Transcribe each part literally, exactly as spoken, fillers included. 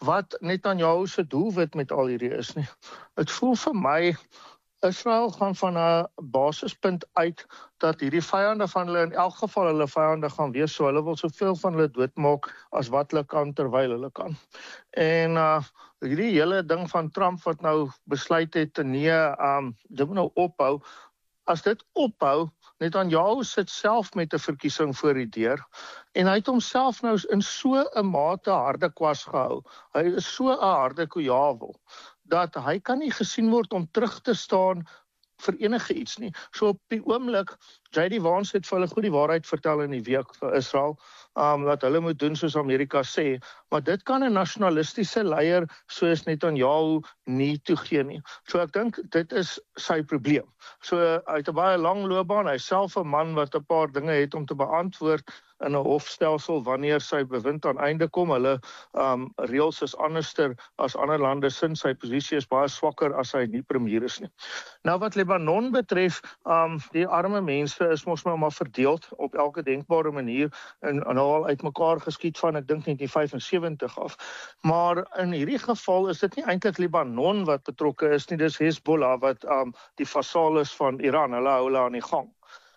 wat Netanyahu se doelwit met al hierdie is nie. Dit voel vir my Israel gaan van 'n basispunt uit dat hierdie vyande van hulle in elk geval hulle vyande gaan wees, so hulle wil soveel van hulle doodmaak as wat hulle kan terwyl hulle kan. En uh, hierdie hele ding van Trump wat nou besluit het nee, um, dit moet nou ophou. As dit ophou, Netanyahu sit self met 'n verkiesing voor die deur en hy het homself nou in so 'n mate harde kwas gehou. Hy is so 'n harde kojavel dat hy kan nie gesien word om terug te staan vir enige iets nie. So op die oomblik, J D Vance het vir hulle goed die waarheid vertel in die week vir Israel, um, dat hulle moet doen soos Amerika sê, maar dit kan 'n nasionalistiese leier soos Netanyahu nie toegee nie. So ek dink dit is sy probleem. So hy het 'n baie lang loopbaan, hy is self 'n man wat 'n paar dinge het om te beantwoord in 'n hofstelsel wanneer sy bewind aan einde kom. Hulle um, reëls is anderster as ander lande sin, sy posisie is baie swakker as hy nie premier is nie. Nou wat Libanon betref, um, die arme mense is mos nou maar verdeeld op elke denkbare manier en, en al uitmekaar geskiet van ek dink negentien vyf en sewentig af. Maar in hierdie geval is dit nie eintlik Libanon wat betrokke is nie, dis Hezbollah wat um, die vasaal is van Iran, hulle hou hulle aan die gang.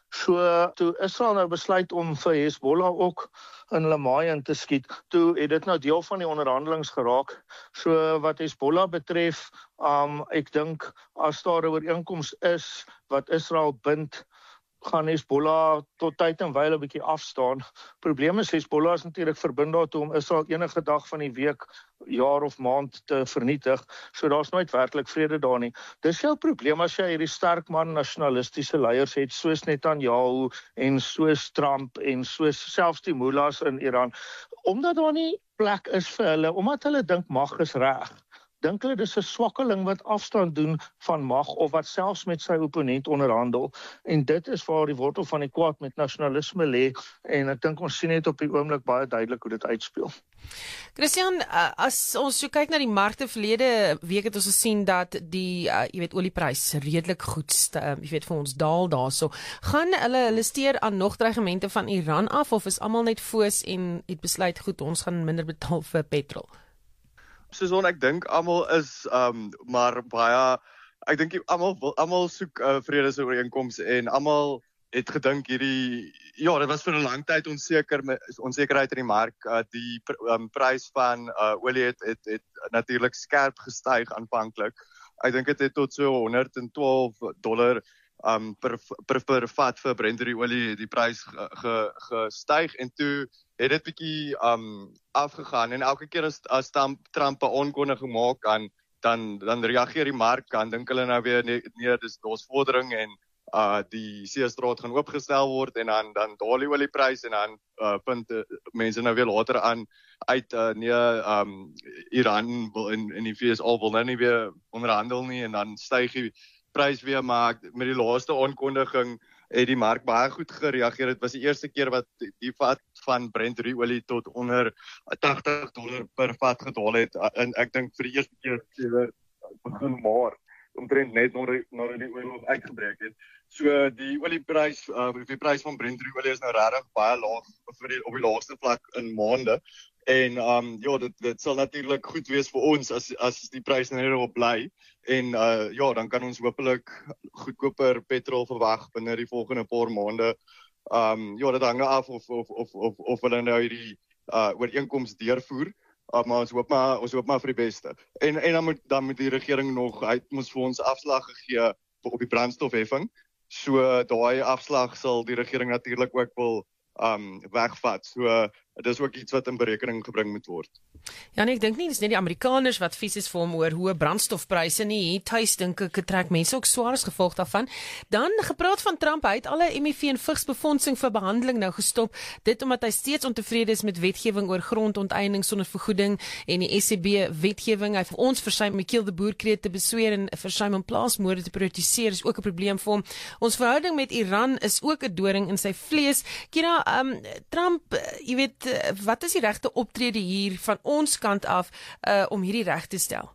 So, toe Israel nou besluit om vir Hezbollah ook in hulle maai in te skiet, toe het dit nou deel van die onderhandelings geraak. So, wat Hezbollah betref, um, ek dink, as daar 'n ooreenkoms is wat Israel bind, gaan Hezbollah tot tyd en wyl 'n bietjie afstaan. Probleem is, Hezbollah is natuurlik verbind daartoe om Israel enige dag van die week, jaar of maand te vernietig, so daar's nooit werklik vrede daar nie. Dis jou probleem as jy hierdie sterk man nasionalistiese leiers het, soos Netanyahu en soos Trump en soos selfs die mullahs in Iran, omdat daar nie plek is vir hulle, omdat hulle dink mag is reg. Dink hulle dis 'n swakkeling wat afstand doen van mag of wat selfs met sy opponent onderhandel. En dit is waar die wortel van die kwaad met nasionalisme lê en ek dink ons sien net op die oomblik baie duidelik hoe dit uitspeel. Christian, as ons so kyk na die markte verlede week het ons gesien dat die uh, jy weet olieprys redelik goed uh, jy weet vir ons daal daarso. Gaan hulle hulle steur aan nog dreigemente van Iran af of is almal net foos en het besluit goed ons gaan minder betaal vir petrol? Suzon, ek dink almal is um maar baie ek dink almal almal soek uh, vredesooreenkomste en almal het gedink hierdie ja, dit was vir 'n lang tyd onseker onsekerheid in die mark. Uh, die um, prys van uh, olie het het, het natuurlik skerp gestyg aanvanklik. Ek dink dit het tot so honderd en twaalf dollar um per per per vat vir Brent olie die prys ge, gestyg en toe het dit bietjie um afgegaan en elke keer as as Trump 'n aankondiging maak dan dan dan reageer die mark, dan dink hulle nou weer nee, nee dis dosvordering en uh die seestraat gaan oopgestel word en dan dan daal die olieprys en dan uh punt uh, mense nou weer later aan uit uh, nee um Iran wil in in die V S A wil nou nie weer onderhandel nie en dan styg die prys weer, maar met die laaste aankondiging het die mark baie goed gereageer. Dit was die eerste keer wat die vat van Brent olie tot onder tagtig dollar per vat gedaal het en ek dink vir die eerste keer sedert begin Maart omtrent net nadat die olie uitgebreek het. So die olieprys, uh, die prys van Brent olie is nou regtig baie laag vir die, op die laagste vlak in maande. En um, ja, dit, dit sal natuurlik goed wees vir ons as as die pryse net op bly. En uh, ja, dan kan ons hopelik goedkoper petrol verwag binne die volgende paar maande. Um, ja, dit hang af of of of of of hulle nou hierdie uh, ooreenkoms deurvoer. Uh, maar ons hoop maar ons hoop maar vir die beste. En en dan moet dan moet die regering nog hy moet vir ons afslag gegee op die brandstofheffing. So daai afslag sal die regering natuurlik ook wil um wegvat. So uh, dit is ook iets wat in berekening gebring moet word. Ja, nee, ek dink nie dis net die Amerikaners wat vies is vir hom oor hoë brandstofpryse nie. Hier tuis dink ek trek mense ook swaar as gevolg daarvan. Dan gepraat van Trump, hy het alle M I V en vigsbefondsing vir behandeling nou gestop. Dit omdat hy steeds ontevrede is met wetgewing oor grondonteiening sonder vergoeding en die S C B wetgewing. Hy vir ons versuim Michiel de Boer kreet te besweer en versuim om plaasmoorde te prioritiseer is ook 'n probleem vir hom. Ons verhouding met Iran is ook 'n doring in sy vlees. Kira, um, Trump, jy weet, wat is die regte optrede hier van ons kant af uh, om hierdie reg te stel?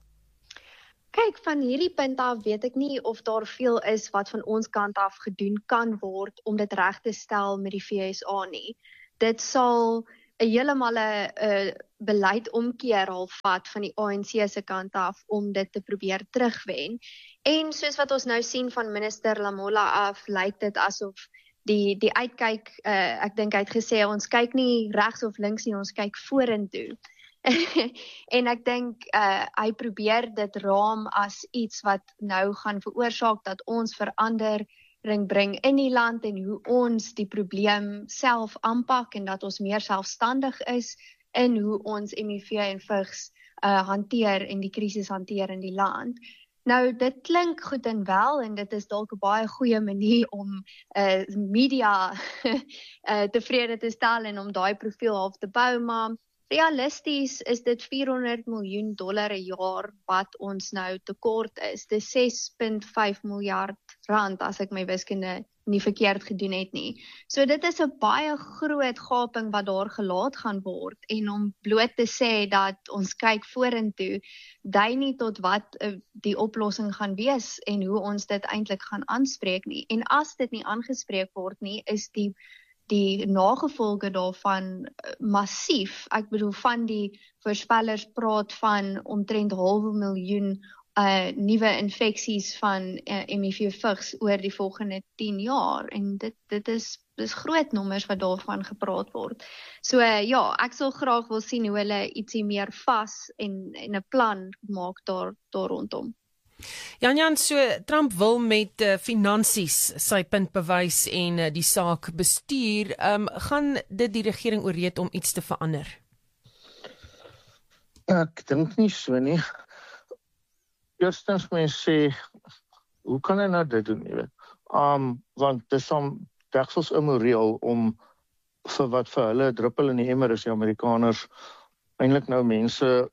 Kyk, van hierdie punt af weet ek nie of daar veel is wat van ons kant af gedoen kan word om dit reg te stel met die V S A nie. Dit sal 'n heeltemal 'n uh, beleidomkeer al vat van die A N C se kant af om dit te probeer terugwen. En soos wat ons nou sien van minister Lamola af, lyk dit asof die die uitkyk, uh, ek dink hy het gesê ons kyk nie regs of links nie, ons kyk vorentoe. En ek dink uh, hy probeer dit raam as iets wat nou gaan veroorsaak dat ons verandering bring in die land en hoe ons die probleem self aanpak en dat ons meer selfstandig is in hoe ons M I V en vigs uh, hanteer en die krisis hanteer in die land. Nou, dit klink goed en wel en dit is dalk 'n baie goeie manier om uh, media uh, tevrede te stel en om daai profiel half te bou, maar realisties is dit vierhonderd miljoen dollar 'n jaar wat ons nou tekort is. Dis ses komma vyf miljard rand as ek my wiskunde nie verkeerd gedoen het nie. So dit is 'n baie groot gaping wat daar gelaat gaan word en om bloot te sê dat ons kyk vorentoe, dui nie tot wat uh, die oplossing gaan wees en hoe ons dit eintlik gaan aanspreek nie. En as dit nie aangespreek word nie, is die die nagevolge daarvan massief. Ek bedoel van die voorspellers praat van omtrent halwe miljoen uh, nuwe infeksies van uh, M I V vigs oor die volgende tien jaar en dit dit is dis groot nommers wat daarvan gepraat word. So uh, ja, ek sal graag wil sien hoe hulle ietsie meer vas en en 'n plan maak daar daar rondom. Jan Jan, so Trump wil met uh, finansies sy punt bewys en uh, die saak bestuur. Um, gaan dit die regering ooreed om iets te verander? Ek dink nie so nie. Eerstens mense sê, hoe kan hy nou dit doen, jy weet? Um, want dit is dan deksels immoreel om vir wat vir hulle druppel in die emmer is, die Amerikaners, eintlik nou mense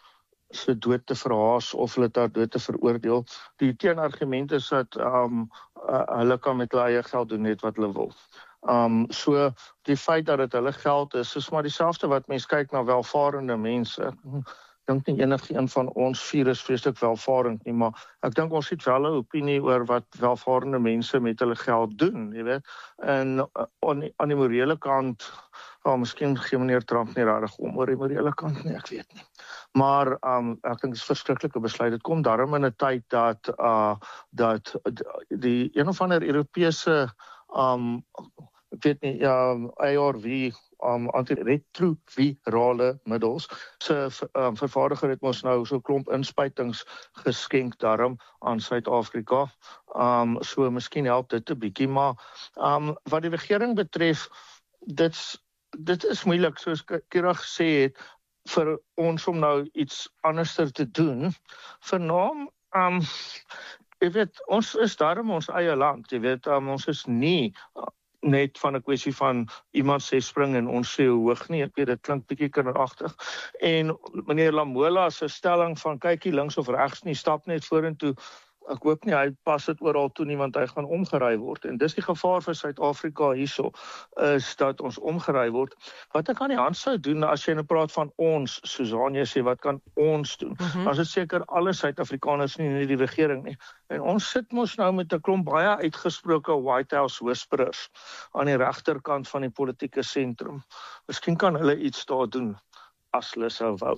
se dood te verhaas of hulle daar dood te veroordeel. Die teenargument is dat um, uh, hulle kan met hulle eie geld doen net wat hulle wil. Um, so die feit dat dit hulle geld is, is maar dieselfde wat mense kyk na welvarende mense. Ek dink nie enige een van ons vier is vreeslik welvarend nie, maar ek dink ons het wel 'n opinie oor wat welvarende mense met hulle geld doen, jy weet. En aan die, aan die morele kant, ja, miskien gee meneer Trump nie regtig om oor die morele kant nie, ek weet nie. Maar um, ek dink dit is 'n verskriklike besluit. Dit kom daarom in 'n tyd dat uh, dat die een of ander Europese um, ek weet nie, ja, A R V, um, antiretrovirale middels, se um, vervaardiger het ons nou so 'n klomp inspuitings geskenk daarom aan Suid-Afrika. Um, so miskien help dit 'n bietjie, maar um, wat die regering betref, dit dit is moeilik, soos Kira gesê het, vir ons om nou iets anderster te doen. Vernaam, um, jy weet, ons is daarom ons eie land, jy weet, um, ons is nie net van 'n kwessie van iemand sê spring en ons sê hoe hoog nie, ek weet dit klink bietjie kinderagtig. En meneer Lamola se stelling van kykie links of regs nie, stap net vorentoe. Ek hoop nie hy pas dit oral toe nie, want hy gaan omgery word. En dis die gevaar vir Suid-Afrika hierso, is dat ons omgery word. Wat ek aan die hand sou doen, as jy nou praat van ons, Susan, jy sê, wat kan ons doen? Mm-hmm. As dit seker alle Suid-Afrikaners nie, nie die regering nie. En ons sit mos nou met 'n klomp baie uitgesproke White House whisperers aan die regterkant van die politieke sentrum. Miskien kan hulle iets daar doen, as hulle sou wou.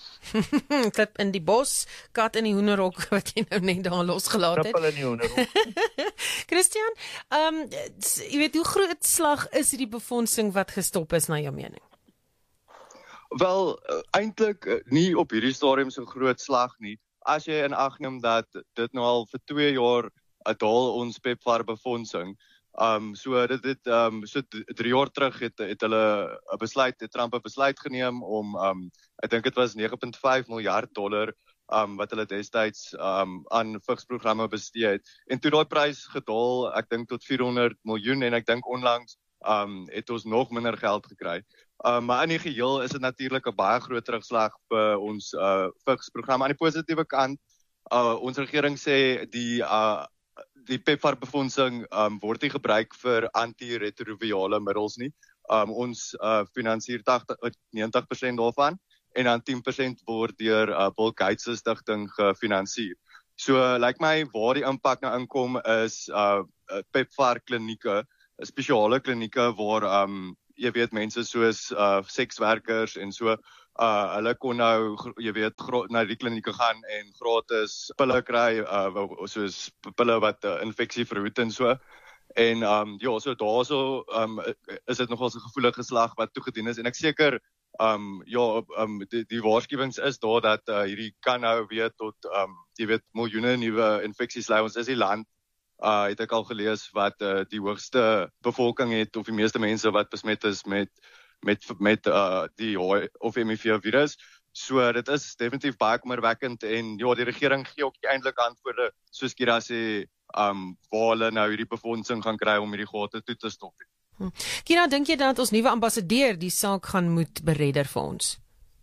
Klip in die bos, kat in die hoenderhok wat jy nou net daar losgelaat het. Knippel in die hoenderhok. Christian, um, jy weet, hoe groot slag is die befondsing wat gestop is na jou mening? Wel, uh, eintlik uh, nie op hierdie stadium so groot slag nie. As jy in ag neem dat dit nou al vir twee jaar daal ons PEPFAR befondsing. Um, so dit het um, so drie jaar terug het, het hulle 'n besluit, het Trump 'n besluit geneem om, um, ek dink dit was nege komma vyf miljard dollar um, wat hulle destyds um, aan vigsprogramme bestee het. En toe daai prys gedaal, ek dink tot vierhonderd miljoen en ek dink onlangs um, het ons nog minder geld gekry. Um, maar in die geheel is dit natuurlik 'n baie groot terugslag vir ons uh, vigsprogramme. Aan die positiewe kant, uh, ons regering sê die uh, die PEPFAR befondsing um, word nie gebruik vir antiretrovirale middels nie. Um, ons uh, finansier negentig persent daarvan en dan tien persent word deur uh, Bill Gates se stigting gefinansier. So lyk like my waar die impak nou inkom is uh, PEPFAR klinieke, spesiale klinieke waar um, jy weet mense soos uh sekswerkers en so uh hulle kon nou jy weet na die klinieke gaan en gratis pille kry uh soos pille wat uh, infeksie verhoed en so. En um ja, so daarso um is dit nogals 'n gevoelige slag wat toegedien is en ek seker um ja, um die, die waarskuwings is daar dat uh, hierdie kan nou weer tot um jy weet miljoene nuwe infeksies lei. Ons is die land uh het ek al gelees wat uh, die hoogste bevolking het of die meeste mense wat besmet is met met met uh die of M I V virus. So dit is definitief baie kommerwekkend en ja, die regering gee ook eintlik antwoorde soos Kira sê um waar hulle nou hierdie befondsing gaan kry om hierdie gate toe te stop. Hm. Kira, dink jy dat ons nuwe ambassadeur die saak gaan moet beredder vir ons?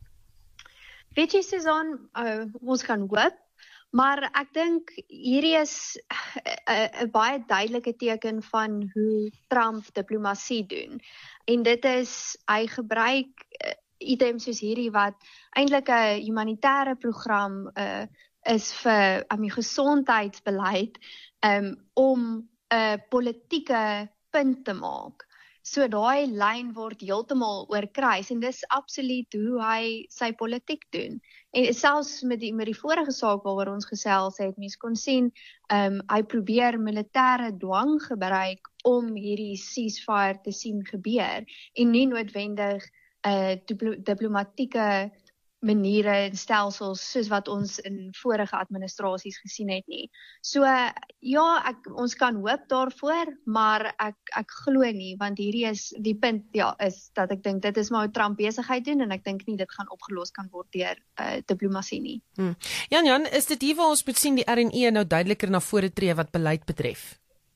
Weet jy Susan, uh, ons kan hoop, maar ek dink hierdie is 'n baie duidelike teken van hoe Trump diplomatie doen. En dit is hy gebruik uh, items soos hierdie wat eintlik 'n humanitêre program uh, is vir um, gesondheidsbeleid um, om 'n politieke punt te maak. So daai lyn word heeltemal oorkruis en dis absoluut hoe hy sy politiek doen. En selfs met die met die vorige saak waaroor ons gesels het, mens kon sien, um, hy probeer militêre dwang gebruik om hierdie ceasefire te sien gebeur en nie noodwendig 'n uh, diplo diplomatieke maniere en stelsels soos wat ons in vorige administrasies gesien het nie. So ja, ek, ons kan hoop daarvoor, maar ek ek glo nie, want hierdie is die punt ja is dat ek dink dit is maar hoe Trump besigheid doen en ek dink nie dit gaan opgelos kan word deur uh, diplomatie nie. Hmm. Jan Jan, is dit hier waar ons moet sien die R en E nou duideliker na vore tree wat beleid betref?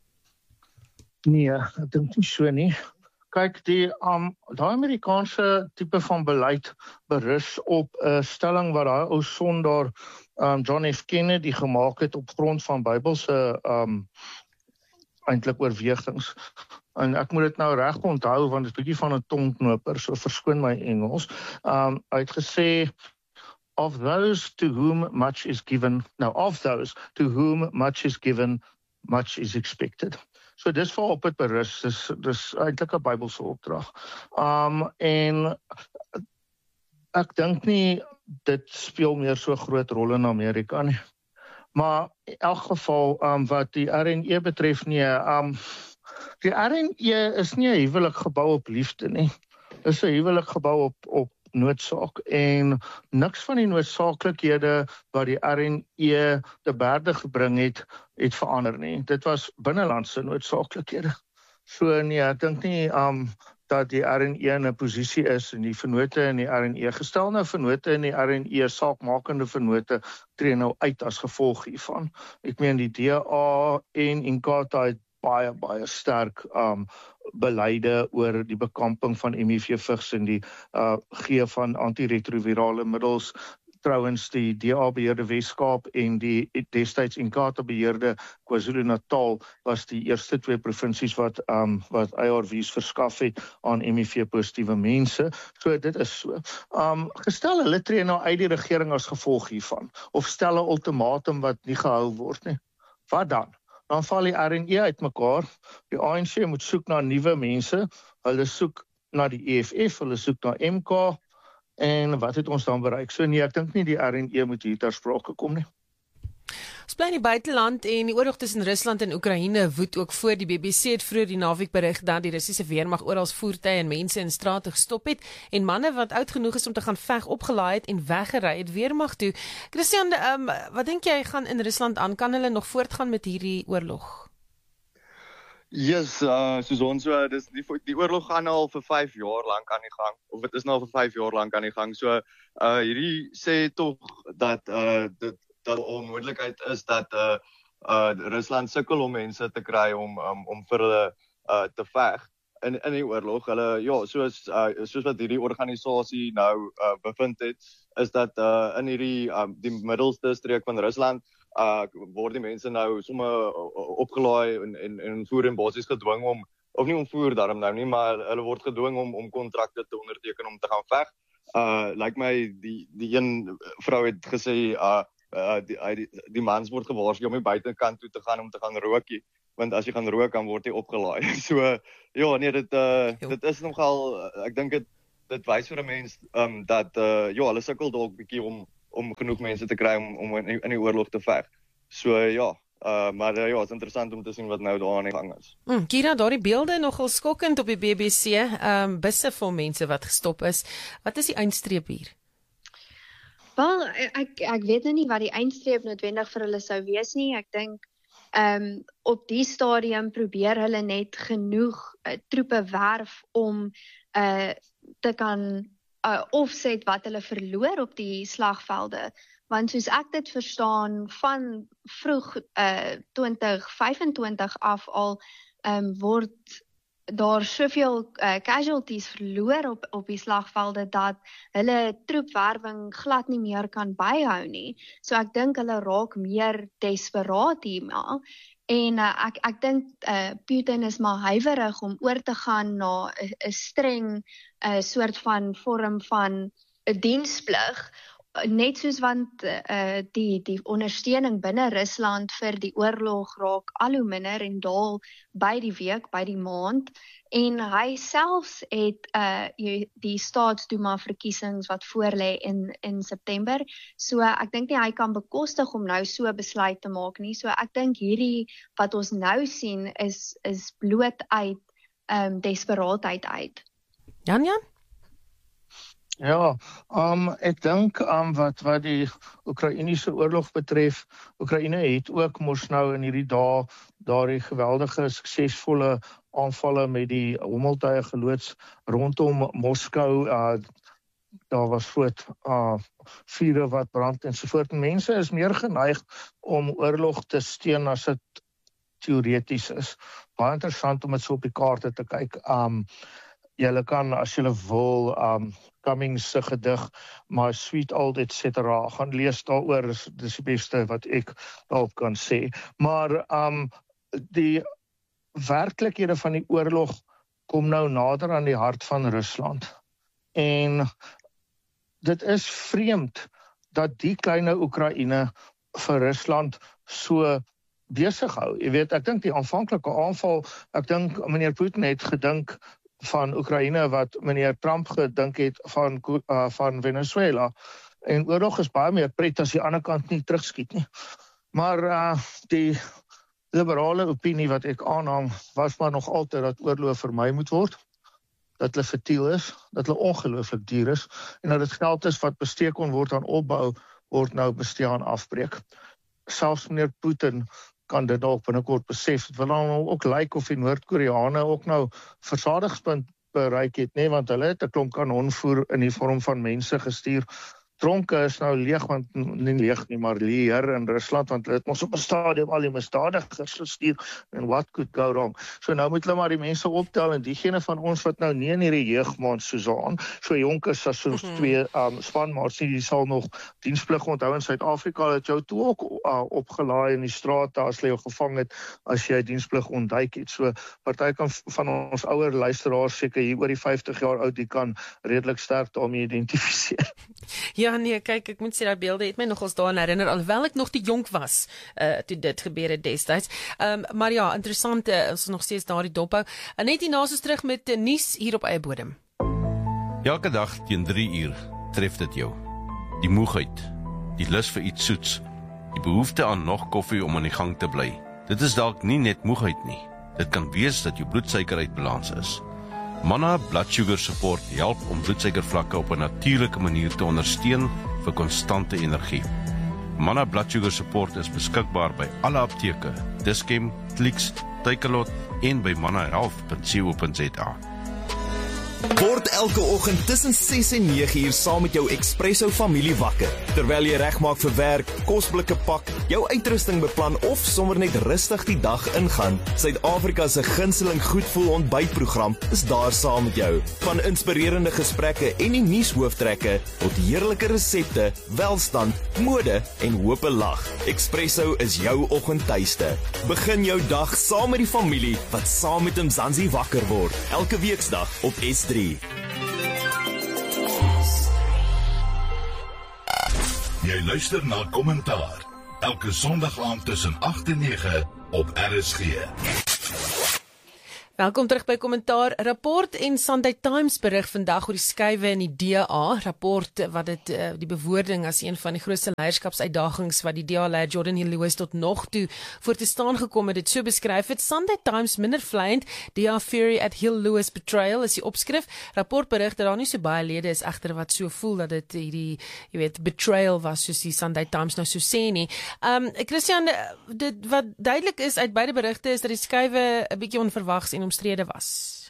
Nee, ek dink nie so nie. Kyk, die um, daai Amerikaanse tipe van beleid berus op 'n uh, stelling wat daai ou sondaar um, John F. Kennedy gemaak het op grond van Bybelse um, eintlik oorwegings. En ek moet dit nou reg onthou want dit is 'n bietjie van 'n tongknoper, so verskoon my Engels. Um, hy het gesê of those to whom much is given, no, of those to whom much is given, much is expected. So dis vir op het berus, dis, dis eintlik 'n Bybelse opdrag. Um, en ek dink nie dit speel meer so groot rol in Amerika nie. Maar in elk geval, um, wat die R en E betref nie, um, die R en E is nie 'n huwelik gebou op liefde nie. Dis 'n huwelik gebou op, op noodsaak en niks van die noodsaaklikhede wat die R en E te berde gebring het, het verander nie. Dit was binnelandse noodsaaklikhede. So nee, ek dink nie um, dat die R en E in 'n posisie is en die vennote in die R en E gestel nou vennote in die R en E saakmakende vennote tree nou uit as gevolg hiervan. Ek meen die D A en Inkatha het baie baie sterk um, beleide oor die bekamping van M I V vigs en die uh, gee van antiretrovirale middels. Trouwens die D A beheerde Weskaap en die destyds Inkatha beheerde KwaZulu-Natal was die eerste twee provinsies wat um, wat A R V's verskaf het aan M I V positiewe mense. So dit is so. Um, gestel hulle tree nou uit die regering as gevolg hiervan of stel 'n ultimatum wat nie gehou word nie. Wat dan? Dan val die R en E uitmekaar. Die A N C moet soek na nuwe mense. Hulle soek na die E F F, hulle soek na M K. En wat het ons dan bereik? So nee, ek dink nie die R en E moet hier ter sprake kom nie. Ons bly in die buiteland en die oorlog tussen Rusland en Oekraïne woed ook voor. Die B B C het vroeër die naweek berig dat die Russiese weermag oral voertuie en mense in strate gestop het en manne wat oud genoeg is om te gaan veg opgelaai het en weggery het weermag toe. Christian, um, wat dink jy gaan in Rusland aan? Kan hulle nog voortgaan met hierdie oorlog? Yes, uh, soos ons so, dis die, die oorlog gaan al vir vyf jaar lank aan die gang, of het is nou vir vyf jaar lank aan die gang, so uh, hierdie sê toch dat uh, dit dat onmoontlikheid is dat uh, uh, Rusland sukkel om mense te kry om um, om vir hulle uh, te veg in in die oorlog. Hulle ja, soos uh, soos wat hierdie organisasie nou uh, bevind het, is dat uh, in hierdie um, die middelste streek van Rusland uh, word die mense nou sommer opgelaai en en en voer en basies gedwing om of nie om voer daarom nou nie, maar hulle word gedwing om om kontrakte te onderteken om te gaan veg. Uh, lyk like my die die een vrou het gesê uh, Uh, die, die, die mans word gewaarsku om nie buitekant toe te gaan om te gaan rookie. want as jy gaan rook, dan word jy opgelaai. So, ja, nee, dit, uh, dit is nogal, ek dink dit, dit wys vir 'n mens, um, dat, uh, ja, hulle sukkel dalk bietjie om, om genoeg mense te kry om, om in, in die oorlog te veg. So, ja, uh, maar uh, ja, het is interessant om te sien wat nou daar aan die gang is. Mm, Kira, daardie beelde nogal skokkend op die B B C, um, busse vol mense wat gestop is. Wat is die eindstreep hier? Wel, ek ek weet nou nie wat die eindstreep noodwendig vir hulle sou wees nie. Ek dink ehm um, op die stadium probeer hulle net genoeg uh, troepe werf om uh, te kan uh, offset wat hulle verloor op die slagvelde. Want soos ek dit verstaan, van vroeg uh, twintig vyf-en-twintig af al um, word daar soveel uh, casualties verloor op, op die slagvelde dat hulle troepwerwing glad nie meer kan byhou nie. So ek dink hulle raak meer desperaat hiermee. En uh, ek ek dink uh, Putin is maar huiwerig om oor te gaan na 'n streng uh, soort van vorm van 'n diensplig. Net soos want uh, die die ondersteuning binne Rusland vir die oorlog raak al hoe minder en daal by die week, by die maand. En hy selfs het uh, die staatsdoema verkiesings wat voorlê in in September. So ek dink nie hy kan bekostig om nou so besluit te maak nie. So ek dink hierdie wat ons nou sien is is bloot uit um, desperaatheid uit. Jan Jan? Ja, um, ek dink um, wat, wat die Oekraïense oorlog betref, Oekraïne het ook mos nou in hierdie dae daardie geweldige suksesvolle aanvalle met die hommeltuie geloods rondom Moskou. Uh, daar was groot uh, vure wat brand en so voort. Mense is meer geneig om oorlog te steun as dit teoreties is. Baie interessant om dit so op die kaarte te kyk. Um, Julle kan, as julle wil, um, Cummings se gedig, My Sweet Old et cetera gaan lees daaroor, dis, dis die beste wat ek daarop kan sê. Maar um, die werklikhede van die oorlog kom nou nader aan die hart van Rusland. En dit is vreemd dat die kleine Oekraïne vir Rusland so besig hou. Jy weet, ek dink die aanvanklike aanval, ek dink meneer Putin het gedink van Oekraïne wat meneer Trump gedink het van, uh, van Venezuela. En oorlog is baie meer pret as die ander kant nie terugskiet nie. Maar uh, die liberale opinie wat ek aanhang, was maar nog altyd dat oorlog vermy moet word, dat hulle futiel is, dat hulle ongelooflik duur is, en dat dit geld is wat besteed kon word aan opbou, word nou besteed aan afbreek. Selfs meneer Putin kan dit dalk binnekort besef. Het wil nou ook lyk of die Noord-Koreane ook nou versadigingspunt bereik het, nee, want hulle het 'n klomp kanonvoer in die vorm van mense gestuur. Tronke is nou leeg, want nie leeg nie, maar leer in Rusland, want hulle het ons op 'n stadium al die misdadigers gestuur, en what could go wrong? So nou moet hulle maar die mense optel, en diegene van ons wat nou nie in hierdie jeugmaand Suzaan, so jonk is as soos mm-hmm. twee um, spanmaats nie, die sal nog diensplig onthou in Suid-Afrika, het jou toe ook uh, opgelaai in die strate as hulle jou gevang het, as jy diensplig ontduik het. So party kan van ons ouer luisteraars seker hier oor die vyftig jaar oud, die kan redelik sterk daarmee identifiseer. Ja, nee, kyk, ek moet sê, die beelde het my nogals daaraan herinner, alhoewel ek nog te jonk was, uh, toe dit gebeur het destyds. Um, maar ja, interessant, uh, ons nog steeds daar die dophou. En net hierna is ons terug met uh, nuus hier op eie bodem. Elke dag teen drie uur tref dit jou. Die moegheid, die lus vir iets soets, die behoefte aan nog koffie om aan die gang te bly. Dit is dalk nie net moegheid nie. Dit kan wees dat jou bloedsuiker uit balans is. Manna Blood Sugar Support help om bloedsuikervlakke op 'n natuurlike manier te ondersteun vir konstante energie. Manna Blood Sugar Support is beskikbaar by alle apteke, Dischem, Clicks, Takealot en by manna health punt co punt za. Word elke oggend tussen ses en nege uur saam met jou Expresso familie wakker. Terwyl jy regmaak vir werk, kosblikke pak, jou uitrusting beplan of sommer net rustig die dag ingaan. Suid-Afrika se gunsteling goedvoel ontbytprogram is daar saam met jou. Van inspirerende gesprekke en die nuushooftrekke tot heerlike resepte, welstand, mode en hope lag. Expresso is jou oggendtuiste. Begin jou dag saam met die familie wat saam met Mzansi wakker word. Elke weeksdag op S drie. Jy luister na Kommentaar elke Sondag aand tussen agt en nege op R S G. Welkom terug by Kommentaar. Rapport en Sunday Times berig vandag oor die skuwe in die D A. Rapport wat dit uh, die bewoording as een van die grootste leierskapsuitdagings wat die D A-leier Jordan Hill Lewis tot nog toe voor te staan gekom het, dit so beskryf het. Sunday Times minder vleiend, D A Fury at Hill Lewis betrayal is die opskrif. Rapport berig dat daar nie so baie lede is egter wat so voel dat dit hierdie, jy weet, betrayal was, soos die Sunday Times nou so sê nie. Um, Christian, dit wat duidelik is uit beide berigte is dat die skuwe 'n bietjie onverwags en omstrede was.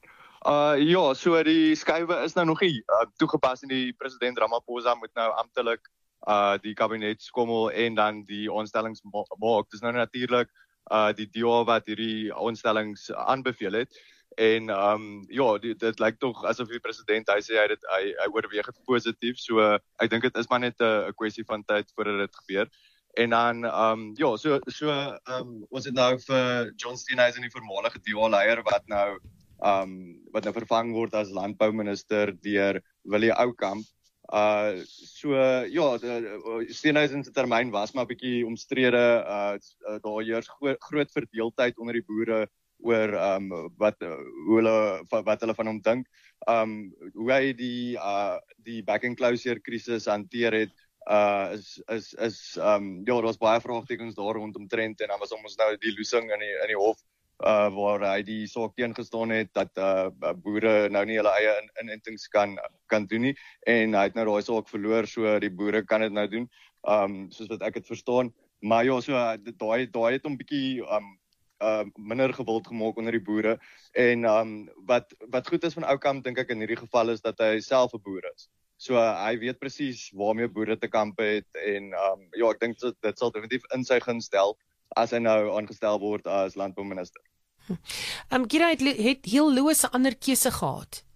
Uh ja, so die skuwe is nou nog nie uh, toegepas en die president Ramaphosa moet nou amptelik uh die kabinet skommel en dan die aanstellings maak. Dis nou natuurlik uh die D A wat hierdie aanstellings aanbeveel het. En um ja, dit, dit lyk tog asof die president hy sê hy dit hy, hy oorweeg dit positief. So uh, ek dink dit is maar net 'n kwessie van tyd voordat dit gebeur. En dan, um, ja, so, so um, was dit nou vir John Steenhuisen, die voormalige D A-leier, wat nou, um, wat nou vervang word as landbouminister deur Willie Oukamp. Uh, so, ja, Steenhuisen se termyn was maar 'n bietjie omstrede, uh, daar heers groot verdeeldheid onder die boere oor um, wat, hoe hulle, wat hulle van hom dink. Um, hoe hy die, uh, die back and closure krisis hanteer het, Uh, is, is, is, um, ja, daar was baie vraagtekens daar rondom trend en dan was ons nou die loosing in die, in die hof, uh, waar hy die saak teengestaan het, dat uh, boere nou nie hulle eie in, inentings kan, kan doen nie, en hy het nou daai saak verloor, so die boere kan dit nou doen, um, soos wat ek het verstaan, maar ja, so, daai, daai het hom bietjie, um, uh, minder gewild gemaak onder die boere, en um, wat, wat goed is van Oukamp, dink ek in hierdie geval is, dat hy self 'n boer is. So uh, hy weet presies waarmee boere te kampe het en um, ja, ek dink dit, dit sal definitief in sy gunst stel as hy nou aangestel word as landbouminister. Hm. Um, Kira, het, het Hill Lewis 'n ander keuse gehad?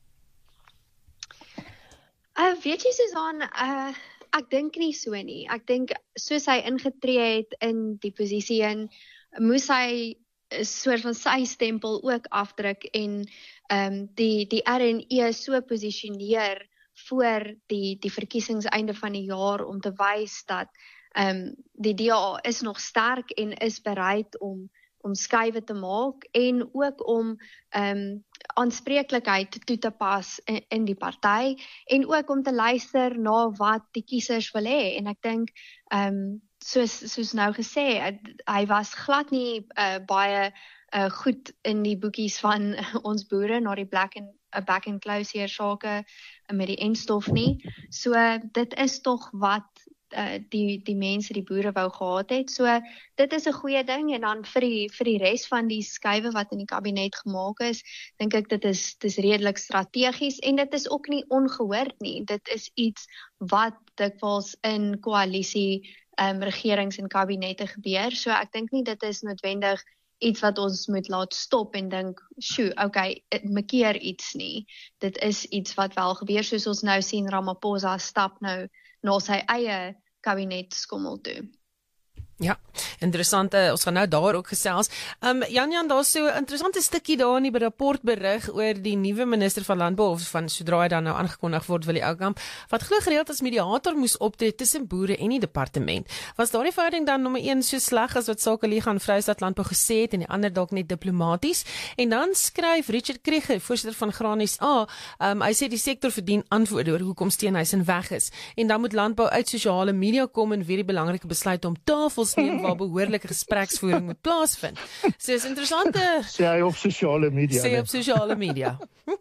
Uh, weet jy, Susan, uh, ek dink nie so nie. Ek dink soos hy ingetree het in die posisie in, moes hy 'n soort van sy stempel ook afdruk en um, die, die R en E so posisioneer voor die, die verkiesingseinde van die jaar om te wys dat um, die D A is nog sterk en is bereid om, om skuwe te maak en ook om um, aanspreeklikheid toe te pas in, in die party en ook om te luister na wat die kiesers wil hê. En ek dink, um, soos, soos nou gesê, hy was glad nie uh, baie uh, goed in die boekies van ons boere na die black and, uh, back and close hier sake met die enstof nie. So dit is tog wat uh, die die mense, die boere wou gehad het. So dit is 'n goeie ding en dan vir die vir die res van die skuwe wat in die kabinet gemaak is, dink ek dit is dis redelik strategies en dit is ook nie ongehoord nie. Dit is iets wat dikwels in koalisie um, regerings en kabinette gebeur. So ek dink nie dit is noodwendig iets wat ons moet laat stop en dink, sjoe, okay, mekeer iets nie. Dit is iets wat wel gebeur, soos ons nou sien Ramaphosa stap nou na sy eie kabinet skommel toe. Ja, interessant, uh, ons gaan nou daar ook gesels. Um, Jan Jan, daar is so 'n interessante stukkie daar in die rapport berig oor die nuwe minister van Landbou, of van sodra hy dan nou aangekondig word, Willie Oukamp, wat glo gereeld as mediator moes optree tussen boere en die departement. Was daardie verhouding dan nommer een so sleg as wat Sakelie gaan Vrystaat Landbou gesê het en die ander dalk net diplomaties? En dan skryf Richard Krieger, voorsitter van Graan S A, um, hy sê die sektor verdien antwoorde oor hoekom Steenhuisen weg is. En dan moet landbou uit sosiale media kom en weer die belangrike besluit om tafels neem waar behoorlike gespreksvoering moet plaasvind. So is interessante... Sê hy op sosiale media. Sê op sosiale media.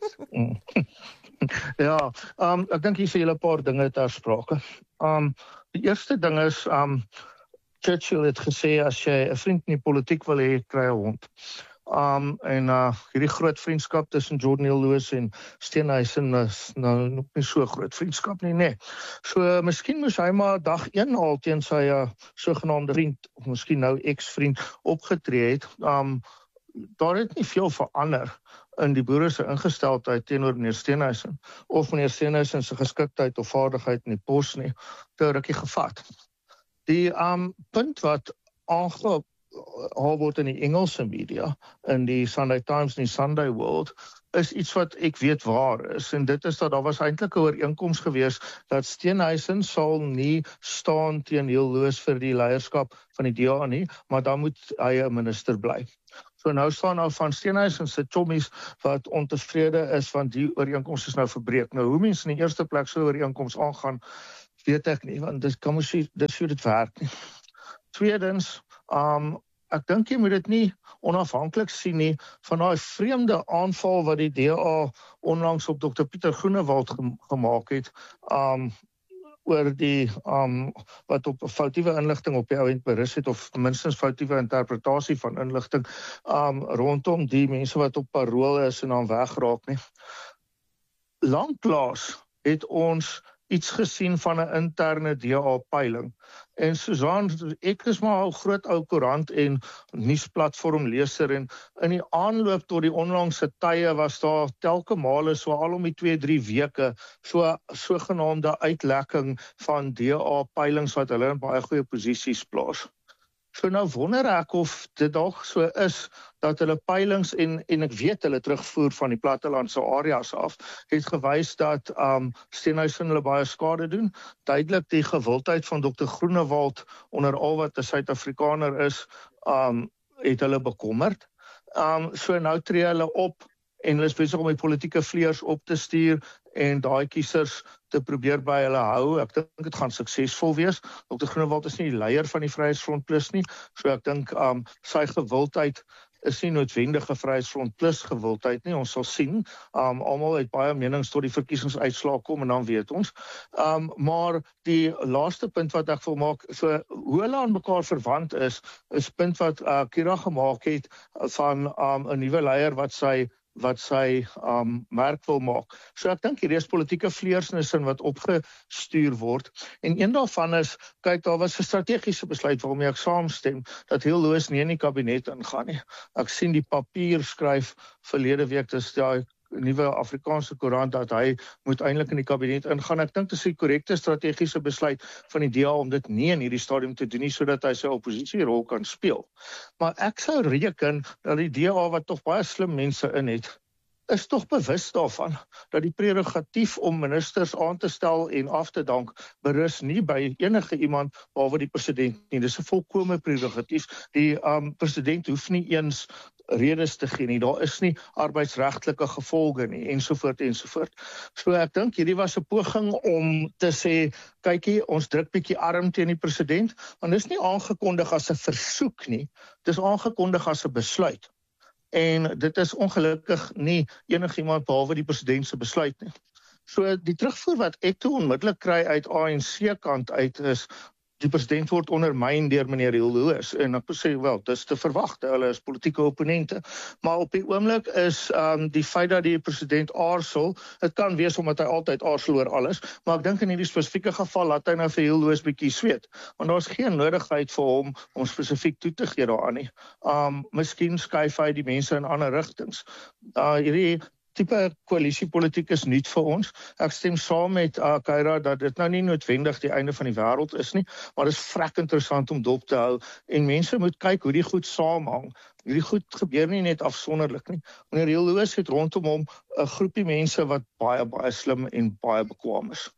Ja, um, ek dink hier is 'n hele paar dinge ter sprake. Um, die eerste ding is, um, Churchill het gesê, as jy 'n vriend in die politiek wil hê, kry 'n hond. Um, en uh, hierdie groot vriendskap tussen Jordan Hill Lewis en Steenhuisen is nou nog nie so groot vriendskap nie, nee. So, uh, miskien moes hy maar dag een al teen sy uh, sogenaamde vriend, of miskien nou ex-vriend, opgetree het. Um, daar het nie veel verander in die boere se ingesteldheid teenoor meneer Steenhuisen, of meneer Steenhuisen se geskiktheid of vaardigheid in die pos nie, te rukkie gevat. Die um, punt wat aangehaal word in die Engelse media, in die Sunday Times en die Sunday World, is iets wat ek weet waar is, en dit is dat daar was eintlik 'n ooreenkoms gewees dat Steenhuisen sal nie staan teen Heel Loos vir die leierskap van die D A nie, maar dan moet hy 'n minister bly. So nou staan nou van Steenhuisen se chommies wat ontevrede is want die ooreenkoms is nou verbreek. Nou hoe mense in die eerste plek so 'n ooreenkoms aangaan, weet ek nie, want dit kan mos nie, dit sou dit werk nie. Tweedens, um, ek dink jy moet dit nie onafhanklik sien nie van daai vreemde aanval wat die D A onlangs op dokter Pieter Groenewald gemaak het, um, oor die, um, wat op foutiewe inligting op die ouend berus het, of minstens foutiewe interpretasie van inligting, um, rondom die mense wat op parool is en dan wegraak nie. Lanklaas het ons iets gesien van 'n interne D A-peiling. En Susan, ek is maar 'n groot ou koerant en nuusplatform leser, en in die aanloop tot die onlangse tye was daar telke male so al om die twee, drie weke so sogenaamde uitlekking van D A-peilings wat hulle in baie goeie posisies plaas. So nou wonder ek of dit dalk so is dat hulle peilings en en ek weet hulle terugvoer van die plattelandse areas af het gewys dat um, Steenhuisen hulle baie skade doen. Duidelik die gewildheid van dokter Groenewald onder al wat 'n Suid-Afrikaner is, um, het hulle bekommerd. Um, so nou tree hulle op en hulle is besig om die politieke vleiers op te stuur en daai kiesers te probeer by hulle hou. Ek dink dit gaan suksesvol wees. dokter Groenewald is nie die leier van die Vryheidsfront Plus nie, so ek dink um, sy gewildheid is nie noodwendige Vryheidsfront Plus gewildheid nie, ons sal sien. Um, almal het baie menings tot die verkiesingsuitslae kom en dan weet ons. Um, maar die laaste punt wat ek wil maak, so hoe hulle aan mekaar verwant is, is punt wat uh, Kira gemaak het van um, 'n nuwe leier wat sy wat sy um, merk wil maak. So ek dink hier is politieke vleiers in 'n sin wat opgestuur word. En een daarvan is, kyk, daar was 'n strategiese besluit waarmee ek saamstem, dat Heel Loos nie in die kabinet ingaan nie. Ek sien die papier skryf verlede week, dis daai nuwe Afrikaanse koerant, dat hy moet eintlik in die kabinet ingaan. Ek dink dit is die korrekte strategiese besluit van die D A om dit nie in hierdie stadium te doen nie, sodat hy sy oppositierol kan speel. Maar ek sou reken dat die D A, wat tog baie slim mense in het, is tog bewus daarvan dat die prerogatief om ministers aan te stel en af te dank berus nie by enige iemand behalwe die president nie. Dis 'n volkomme prerogatief. Die um, president hoef nie eens redes te gee nie, daar is nie arbeidsregtelike gevolge nie, ensovoort ensovoort. So ek dink hierdie was 'n poging om te sê, kykie, ons druk bietjie arm teen die president, want dit is nie aangekondig as 'n versoek nie, dit is aangekondig as 'n besluit. En dit is ongelukkig nie enigiemand behalwe die president se besluit nie. So die terugvoer wat ek toe onmiddellik kry uit A N C kant uit is, die president word ondermyn deur meneer Heel Loos, en ek moet sê, wel, dis te verwag, hulle is politieke opponente, maar op die oomblik is um, die feit dat die president aarsel, dit kan wees omdat hy altyd aarsel oor alles, maar ek dink in hierdie spesifieke geval laat hy nou vir Heel Loos bietjie sweet, want daar is geen nodigheid vir hom om spesifiek toe te gee daaraan nie. Um, miskien skuif hy die mense in ander rigtings. Uh, hierdie tipe koalisiepolitiek is nuut vir ons. Ek stem saam met uh, Kyra dat dit nou nie noodwendig die einde van die wêreld is nie, maar dit is vrek interessant om dop te hou, en mense moet kyk hoe die goed saamhang. Hierdie goed gebeur nie net afsonderlik nie. Meneer Heel Loos het rondom hom 'n groepie mense wat baie, baie slim en baie bekwame is.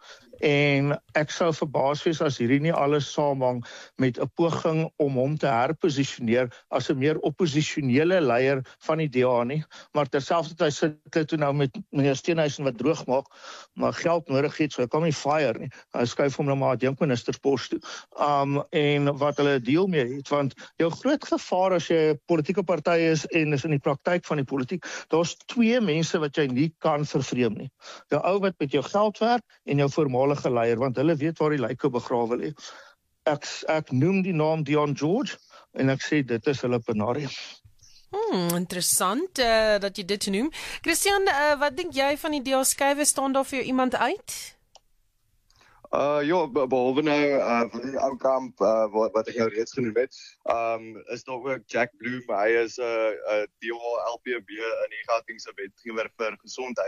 En ek sou verbaas wees as hierdie nie alles saamhang met 'n poging om hom te herposisioneer as 'n meer opposisionele leier van die D A nie, maar terselfdertyd sit hy toe nou met meneer Steenhuisen wat droog maak, maar geld nodig het, so hy kan nie fire nie. Hy skuif hom nou maar adjunkministerspos toe. Um, en wat hulle 'n deal mee het, want jou groot gevaar as jy 'n politieke party is en is in die praktyk van die politiek, daar's twee mense wat jy nie kan vervreem nie. Jou ou wat met jou geld werk en jou voormalige leier, want hulle weet waar die lyke begrawe lê. Ek, ek noem die naam Dion George en ek sê dit is hulle penarie. Hmm, interessant uh, dat jy dit noem. Christian, uh, wat dink jy van die D A skuwe, staan daar vir jou iemand uit? Uh ja, behalwe nou uh van die ou kamp uh wat, wat ek jou reeds genoem het, um is daar ook Jack Bloom. Hy is 'n uh, uh, D A L P B in die Gautengse wetgewer vir gesondheid.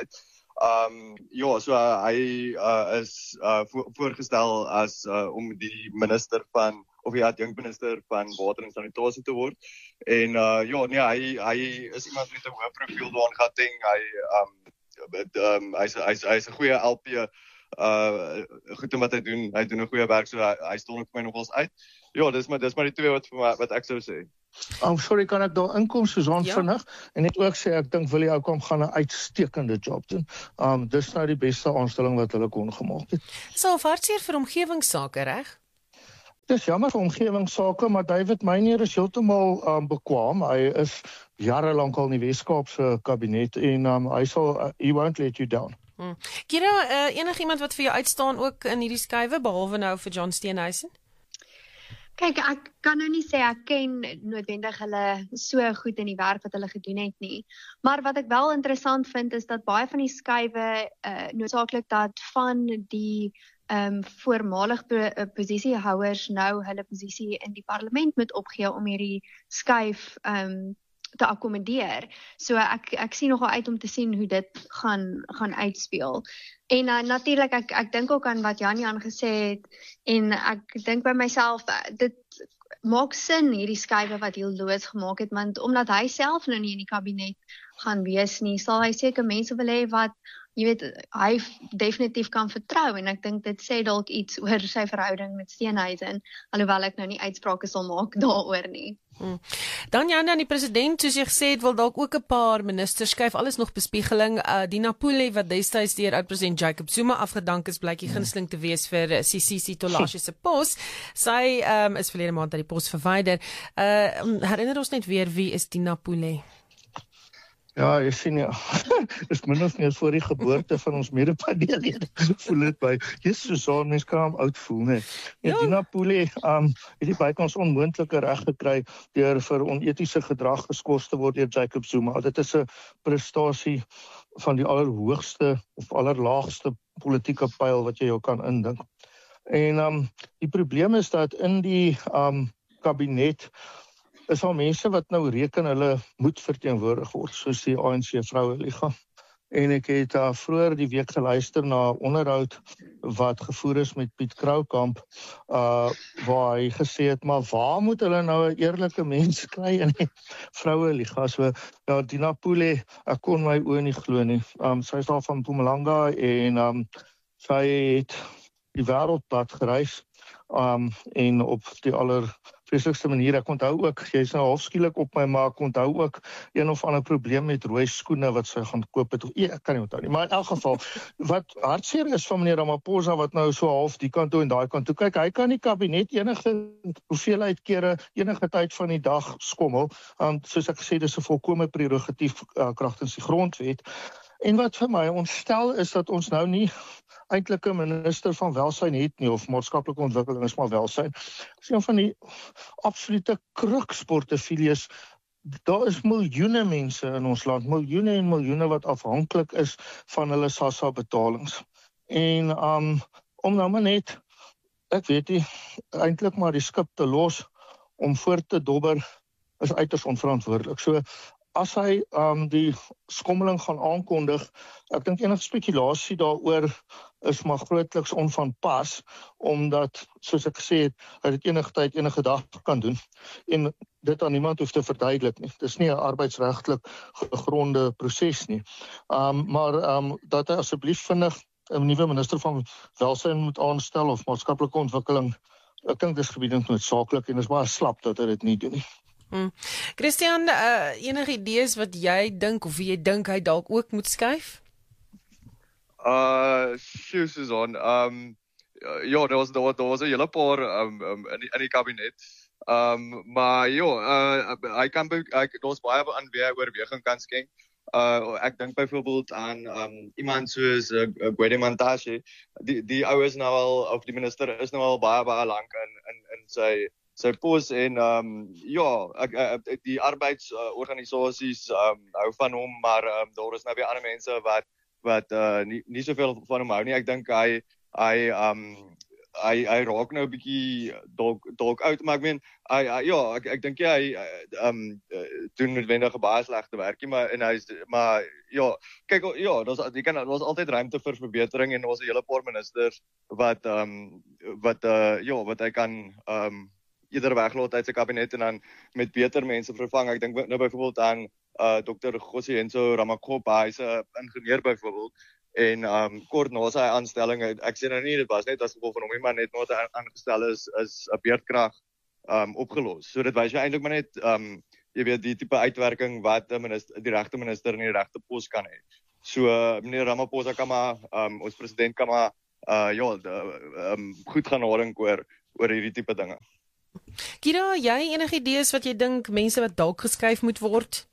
Um ja, so uh, hy uh, is uh, vo voorgestel as uh, om die minister van of die adjunkminister van water en sanitasie te word. En uh, ja, nee, hy hy is iemand met 'n hoë profiel daar in Gauteng. Hy um um hy's hy's hy's 'n goeie L P. Uh goed in wat hy doen. Hy doen 'n goeie werk, so hy, hy staan ook vir my nogals uit. Ja, dis maar dis maar die twee wat vir my wat ek sou sê. Oh, sorry, kan ek daar inkom Susan Ja. vinnig en net ook sê ek dink Willie Oukamp gaan 'n uitstekende job doen. Um dis nou die beste aanstelling wat hulle kon gemaak het. So hartseer vir omgewingsake, reg? Dis jammer vir omgewingsake, maar David Meyer is heeltemal um, bekwaam. Hy is jare lank al in die Weskaapse kabinet en um, hy sal uh, he won't let you down. Hmm. Kira, uh, enigiemand wat vir jou uitstaan ook in hierdie skuwe behalwe nou vir John Steenhuisen? Kyk, ek kan nou nie sê ek ken noodwendig hulle so goed in die werk wat hulle gedoen het nie. Maar wat ek wel interessant vind is dat baie van die skuwe uh, noodsaaklik dat van die ehm um, voormalig posisiehouers nou hulle posisie in die parlement moet opgee om hierdie skuif ehm um, te akkommodeer. So ek ek sien nogal uit om te sien hoe dit gaan gaan uitspeel. En uh, natuurlik ek ek dink ook aan wat Jan-Jan gesê het en ek dink by myself dit maak sin hierdie skuwe wat heel loods gemaak het want omdat hy self nou nie in die kabinet gaan wees nie, sal hy seker mense wil hê wat jy weet hy definitief kan vertrou en ek dink dit sê dalk iets oor sy verhouding met Steenhuisen alhoewel ek nou nie uitsprake sal maak daaroor nie. Hmm. Dan ja, dan die president soos jy gesê het wil dalk ook 'n paar ministers skuif, alles nog bespiegeling. Uh, Dina Pule wat destyds deur oud-president Jacob Zuma afgedank is, blyk die gunsteling te wees vir uh, Sisisi Tolashe se pos. Sy um, is verlede maand uit die pos verwyder. Uh, herinner ons net weer wie is Dina Pule? Ja, jy sien ja. Dis min of meer voor die geboorte van ons mede-paneellede. Voel dit by. Jesus, so mens kan hom oud voel, net. Ja, Dina Pule um het die bykans onmoontlike reg gekry deur vir onetiese gedrag geskort te word deur Jacob Zuma. Dit is 'n prestasie van die allerhoogste of allerlaagste politieke pyl wat jy jou kan indink. En um die probleem is dat in die um kabinet is al mense wat nou reken hulle moet verteenwoordig word, soos die A N C Vroueliga. En ek het uh, vroeër die week geluister na 'n onderhoud wat gevoer is met Piet Kroukamp, uh, waar hy gesê het, maar waar moet hulle nou 'n eerlike mens kry in die Vroueliga? So, ja, Dina Pule, ek kon my oë nie glo nie. Um, sy is daar van Mpumalanga en um, sy het die wêreldpad gereis um, en op die aller vreeslikste manier. Ek onthou ook, jy is nou half skielik op my, maar ek onthou ook een of ander probleem met rooi skoene wat sy gaan koop het. Ja, ek kan nie onthou nie, maar in elk geval, wat hartseer is van meneer Ramaphosa, wat nou so half die kant toe en daai kant toe kyk, hy kan die kabinet enige hoeveelheid kere, enige tyd van die dag skommel, um, soos ek gesê, dis 'n volkome prerogatief uh, kragtens die grondwet. En wat vir my ontstel is dat ons nou nie eintlik 'n minister van welsyn het nie, of maatskaplike ontwikkeling is maar welsyn. Dis een van die absolute kruksportefeuilles. Daar is miljoene mense in ons land, miljoene en miljoene wat afhanklik is van hulle SASSA betalings. En um, om nou maar net, ek weet nie, eintlik maar die skip te los om voort te dobber is uiters onverantwoordelik. So as hy um, die skommeling gaan aankondig, ek dink enige spekulasie daaroor is maar grootliks onvanpas, omdat, soos ek gesê het, hy dit enige tyd, enige dag kan doen, en dit aan niemand hoef te verduidelik nie. Dit is nie 'n arbeidsregtelik gegronde proses nie. Um, maar um, dat hy asseblief vinnig 'n nuwe minister van welsyn moet aanstel, of maatskaplike ontwikkeling, ek dink dis gebiedend noodsaaklik, en is baie slap dat hy dit nie doen nie. Hmm. Christian, uh, enige idees wat jy dink of wie jy dink hy dalk ook moet skuif? Uh, sjoe, Susan. Um, ja, daar was, daar was, daar was 'n hele paar um, um, in, die, in die kabinet. Um, maar ja, uh, hy kan, daar's baie aan wie hy oorweging kan skenk. Uh, ek dink byvoorbeeld aan um, iemand soos uh, Gwede Mantashe. Die, die ou is nou al, of die minister is nou al baie, baie lank in, in, in sy sy pos en um, ja, ek, ek, die arbeidsorganisasies uh, um, hou van hom, maar um, daar is nou weer ander mense wat wat uh, nie, nie soveel van hom hou nie. Ek dink hy hy um, hy hy raak nou 'n bietjie dalk dalk oud, maar ek meen hy, hy ja, ek ek dink ja, hy ehm um, doen noodwendig baie slegte werkie, maar en hy maar ja, kyk ja, daar's jy kan daar's altyd ruimte vir verbetering en ons 'n hele paar ministers wat ehm um, wat uh, ja, wat hy kan ehm um, eerder weglaat uit sy kabinet en dan met beter mense vervang. Ek dink nou byvoorbeeld aan uh, dokter Gosienzo Ramakgopa, hy's 'n ingenieur byvoorbeeld. En um, kort na sy aanstelling, ek sê nou nie, dit was net as gevolg van hom nie, maar net na hy aangestel is, is 'n beerdkrag um, opgelos. So dit wys jy eintlik maar net, um, jy weet, die tipe uitwerking wat die, minister, die regte minister in die regte pos kan hê. So uh, meneer Ramaphosa kan maar, um, ons president kan maar, uh, ja, de, um, goed gaan nadink oor, oor hierdie tipe dinge. Kira, jy enige idees wat jy dink mense wat dalk geskuif moet word?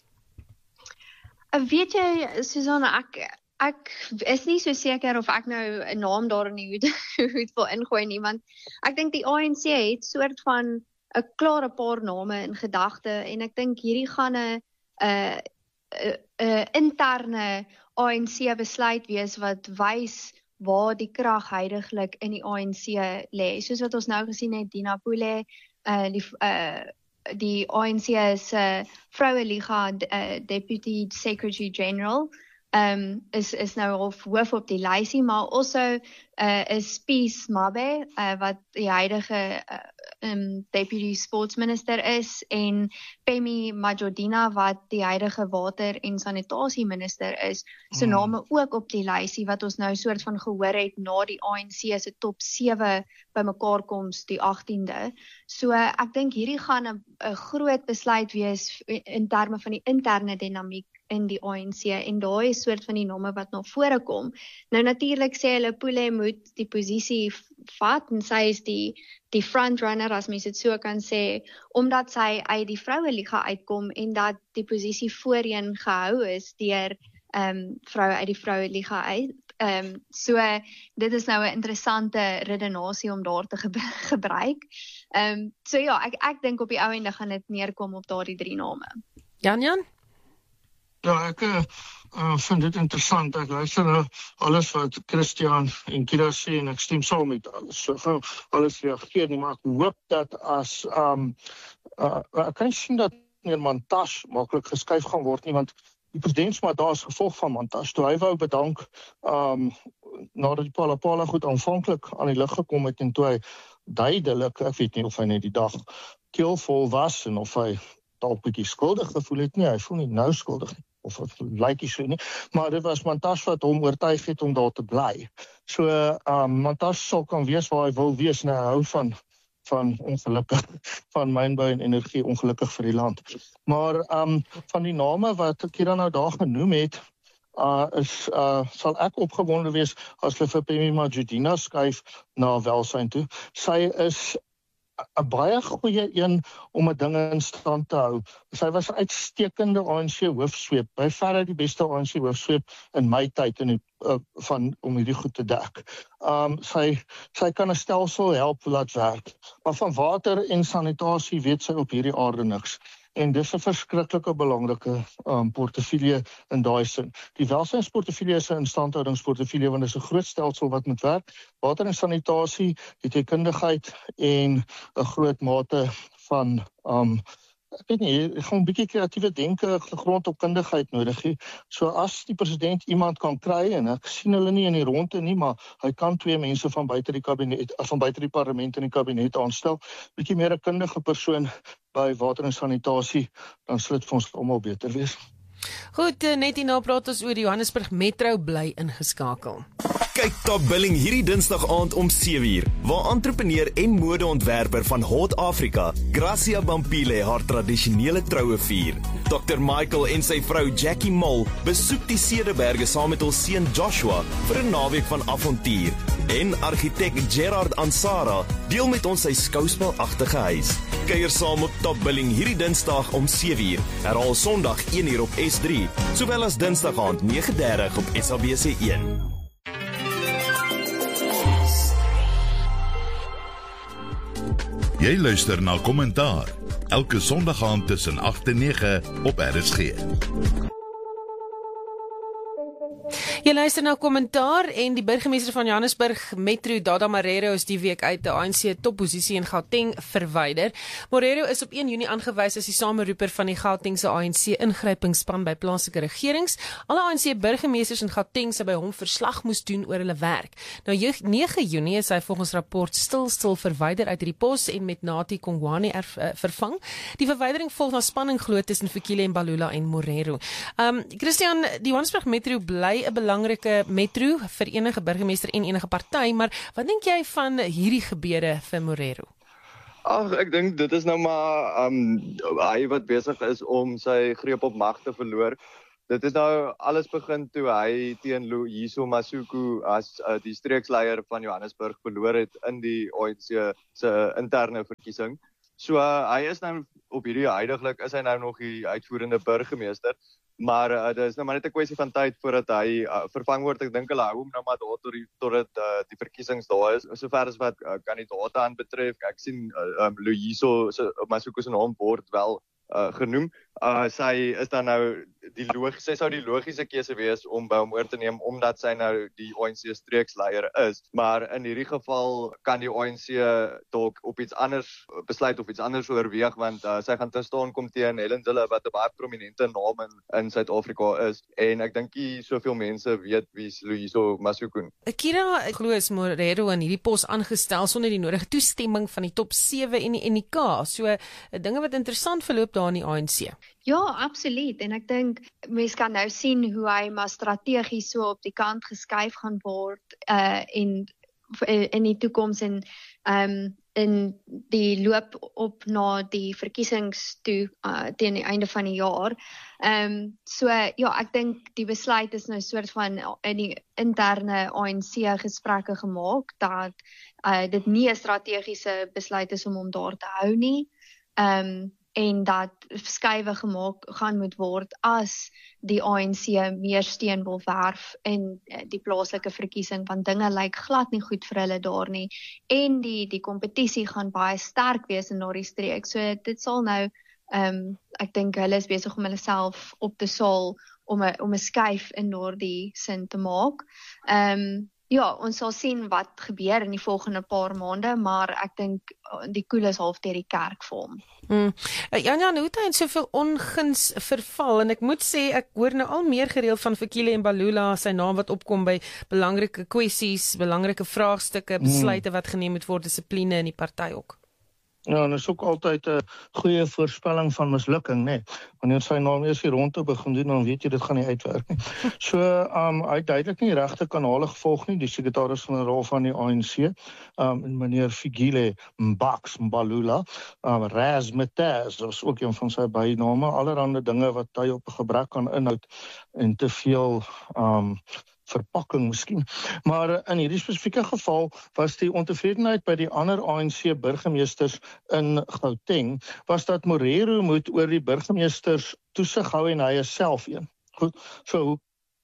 Uh, weet jy, Susanna, ek Ek is nie so seker of ek nou 'n naam daar in die hoed, hoed wil ingooi nie, want ek dink die A N C het soort van 'n klare paar name in gedagte en ek dink hierdie gaan 'n 'n 'n interne A N C besluit wees wat wys waar die krag heidaglik in die A N C lê. Soos wat ons nou gesien het, Dina Pule, uh, die uh, die A N C se uh, Vroue Liga uh, Deputy Secretary General. Um, is, is nou al hoof op die lysie, maar also uh, is Peace Mabe, uh, wat die huidige uh, um, Deputy Sportsminister is, en Pemi Majordina, wat die huidige Water- en Sanitasieminister is, so name ook op die lysie, wat ons nou soort van gehoor het na die A N C se top sewe bymekaar koms die agtiende. So uh, ek dink hierdie gaan 'n groot besluit wees in terme van die interne dinamiek in die A N C en daai is soort van die name wat na vore kom. Nou natuurlik sê hulle Pule moet die posisie vat en sy is die die frontrunner as mens dit so kan sê, omdat sy uit die Vroue Liga uitkom en dat die posisie voorheen gehou is deur ehm um, vroue uit die Vroue Liga uit. Ehm um, so dit is nou 'n interessante redenasie om daar te ge gebruik. Ehm um, so ja, ek ek dink op die ou ende gaan dit neerkom op daardie drie name. Jan Jan? Ja, ek uh, vind dit interessant. Ek luister na alles wat Christian en Kira sê en ek stem saam met alles. So gaan alles reageer nie, maar ek hoop dat as um uh, ek kan nie sien dat meneer Mantashe maklik geskuif gaan word nie, want die presidentsmaat daar is gevolg van Mantashe. Toe hy wou bedank um nadat die Palapala goed aanvanklik aan die lig gekom het en toe hy duidelik, ek weet nie of hy net die dag keelvol was en of hy dalk bietjie skuldig gevoel het nie, hy voel nie nou skuldig nie, of het lyk nie so nie, maar dit was Mantashe wat hom oortuig het om daar te bly. So, um, Mantashe sal kan wees waar hy wil wees en hy hou van, van ongelukkig, van mynbou en energie, ongelukkig vir die land. Maar um, van die name wat Kira nou daar genoem het, uh, is, uh, sal ek opgewonde wees as hulle vir Pemi Majordina skuif na welsyn toe. Sy is 'n baie goeie een om 'n ding in stand te hou. Sy was 'n uitstekende A N C hoofsweep, by verre die beste A N C hoofsweep in my tyd in die, uh, van om hierdie goed te dek. Um, sy sy kan 'n stelsel help laat werk, maar van water en sanitasie weet sy op hierdie aarde niks. En dis 'n verskriklike belangrike um, portefeulje in daai sin. Die welsynsportefeulje is 'n instandhoudingsportefeulje want dit is 'n groot stelsel wat moet werk. Water en sanitasie, die tekundigheid en 'n groot mate van um, ek weet nie, ek gaan 'n bietjie kreatiewe denke, grondop kundigheid nodig hê. So as die president iemand kan kry en ek sien hulle nie in die ronde nie, maar hy kan twee mense van buite die kabinet, van buite die parlement in die kabinet aanstel, bietjie meer 'n kundige persoon by water en sanitasie, dan sal dit vir ons almal beter wees. Goed, net hierna praat ons oor die Johannesburg Metro, bly ingeskakel. Kyk Top Billing hierdie Dinsdag aand om sewe uur, waar entrepreneur en modeontwerper van Hot Africa, Gracia Bampile, haar tradisionele troue vier. dokter Michael en sy vrou Jackie Mol besoek die Cederberge saam met hul seun Joshua vir 'n naweek van avontuur. En argitek Gerard Ansara deel met ons sy skouspelagtige huis. Kuier saam op Top Billing hierdie Dinsdag om sewe uur, herhaal Sondag een uur op S drie, sowel as Dinsdag aand nege dertig op S A B C een. Jy luister na Kommentaar, elke Sondag aand tussen agt en nege op R S G. Jy luister na kommentaar en die burgemeester van Johannesburg, Metro Dada Marero, is die week uit die A N C topposisie in Gauteng verwyder. Marero is op een Junie aangewys as die sameroeper van die Gautengse A N C ingrypingsspan by plaaslike regerings. Alle A N C burgemeesters in Gauteng sou by hom verslag moes doen oor hulle werk. Nou nege Junie is hy volgens rapport stil stil verwyder uit hierdie pos en met Nathi Kongwane erf, uh, vervang. Die verwydering volg na spanning glo tussen Fikile en Mbalula en Marero. Um, Christian, die Johannesburg Metro bly 'n belangrike metro vir enige burgemeester en enige party, maar wat dink jy van hierdie gebeure vir Marero? Ag, ek dink dit is nou maar um, hy wat besig is om sy greep op mag te verloor. Dit is nou alles begin toe hy teen Loyiso Masuku as uh, die streeksleier van Johannesburg verloor het in die A N C se interne verkiesing. So uh, hy is nou op hierdie huidiglik is hy nou nog die uitvoerende burgemeester. Maar uh, dit is nou maar net 'n kwessie van tyd voordat hy uh, vervang word. Ek dink hulle hou hom nou maar daar tot die totdat uh, die verkiesings daar is. Sover as wat uh, kandidaate aan betref, ek sien uh, um, Loyiso so, Masuku se naam word wel uh, genoem. Uh, sy is dan nou die logiese, sy sou die logiese keuse wees om by hom oor te neem omdat sy nou die A N C streeksleier is. Maar in hierdie geval kan die A N C dalk op iets anders besluit of iets anders oorweeg, want uh, sy gaan te staan kom teen Helen Zille wat 'n baie prominente naam in in Suid-Afrika is en ek dink nie soveel mense weet wie Loyiso Masuku. Akira glo is Marero in hierdie pos aangestel sonder die nodige toestemming van die top sewe en die N I K. So dinge wat interessant verloop daar in die A N C. Ja, absoluut. En ek dink mense kan nou sien hoe hy maar strategies so op die kant geskuif gaan word uh en in die toekoms en um in die loop op na die verkiesings toe uh, teen die einde van die jaar. Um so ja, ek dink die besluit is nou soort van in die interne A N C gesprekke gemaak dat uh, dit nie 'n strategiese besluit is om hom daar te hou nie. Um en dat skuiwe gemaak gaan moet word as die A N C meer steun wil werf in die plaaslike verkiesing, want dinge lyk glad nie goed vir hulle daar nie, en die die kompetisie gaan baie sterk wees in daardie streek, so dit sal nou, um, ek dink hulle is besig om hulle self op te saal om 'n om 'n skuif in daardie sin te maak. Um, Ja, ons sal sien wat gebeur in die volgende paar maande, maar ek dink die koel is half deur die kerk vir hom. Mm. Janja, hoe het hy in soveel onguns verval? En ek moet sê, ek hoor nou al meer gereeld van Fikile en Mbalula, sy naam wat opkom by belangrike kwessies, belangrike vraagstukke, besluite wat geneem moet word, dissipline in die party ook. Ja, en dit is ook altyd 'n goeie voorspelling van mislukking, né? Nee. Wanneer sy naam eers hier rondte begin doen, dan weet jy dit gaan nie uitwerk nie. So, um, hy het duidelik nie regte kanale gevolg nie, die sekretaris-generaal van die A N C, um, en meneer Fikile Mbaks Mbalula, um, Raz Mataz, dat was ook een van sy byname, allerhande dinge wat hy op 'n gebrek aan inhoud en te veel um, verpakking miskien. Maar in hierdie spesifieke geval was die ontevredenheid by die ander A N C burgemeesters in Gauteng, was dat Marero moet oor die burgemeesters toesig hou en hy is self een. Goed, so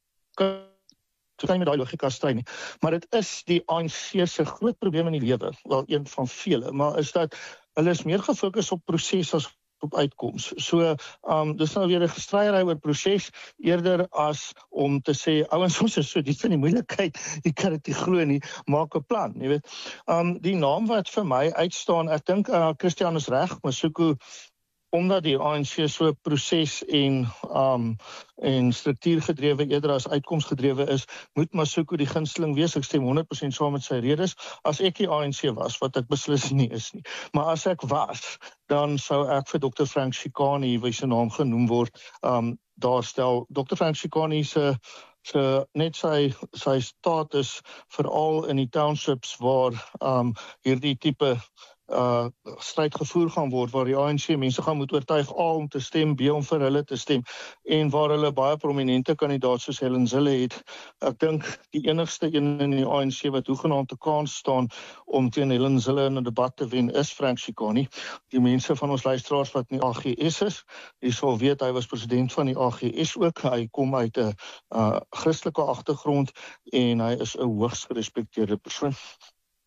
kan jy met daai logika stry nie. Maar dit is die A N C se groot probleem in die lewe, wel een van vele, maar is dat hulle is meer gefokus op proses as op uitkoms. So, um, dis nou weer 'n gestryery oor proses, eerder as om te sê, ouens, ons is so diep in die moeilikheid, jy kan dit nie glo nie, maak 'n plan, jy weet. Um, die naam wat vir my uitstaan, ek dink, uh, Christian is reg, Masuku, omdat die A N C so proses en um, en struktuurgedrewe eerder as uitkomsgedrewe is, moet Masuku die gunsteling wees. Ek stem honderd persent saam met sy redes. As ek die A N C was, wat ek beslis nie is nie, maar as ek was, dan sou ek vir dokter Frank Chikane, wie sy naam genoem word, um, daar stel. dokter Frank Chikane se So, net sy, sy status veral in die townships waar um, hierdie tipe uh, stryd gevoer gaan word, waar die A N C mense gaan moet oortuig A om te stem, B om vir hulle te stem, en waar hulle baie prominente kandidaat soos Helen Zille het. Ek dink die enigste een in die A N C wat hoegenaamd te kans staan om teen Helen Zille in 'n debat te wen is Frank Chikane. Die mense van ons luisteraars wat in die A G S is, die sal weet hy was president van die A G S ook. Hy kom uit 'n uh, Christelike agtergrond en hy is 'n hoogs gerespekteerde persoon.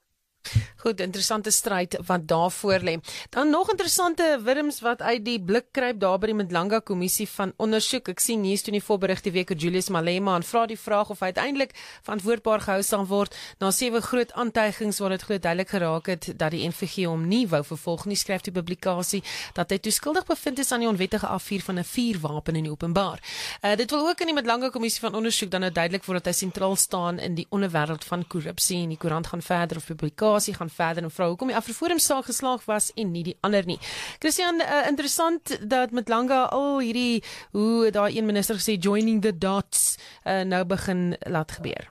Goed, interessante stryd wat daar voor lê. Dan nog interessante wurms wat uit die blik kruip daar by die Mdlanga kommissie van ondersoek. Ek sien nuus toe nie voorberig die week Julius Malema en vra die vraag of hy uiteindelik verantwoordbaar gehou sal word na sewe groot aantuigings waar dit glo duidelik geraak het dat die N V G hom nie wou vervolg nie, skryf die publikasie dat hy toeskuldig bevind is aan die onwettige afvuur van 'n vuurwapen in die openbaar. Uh, dit wil ook in die Mdlanga kommissie van ondersoek dan nou duidelik word dat hy sentraal staan in die onderwêreld van korrupsie en die koerant gaan verder of publikasie gaan verder en vra hoekom die Afriforum saak geslaag was en nie die ander nie. Christian, uh, interessant dat Mdlanga al hierdie, hoe daar een minister gesê, joining the dots, uh, nou begin laat gebeur.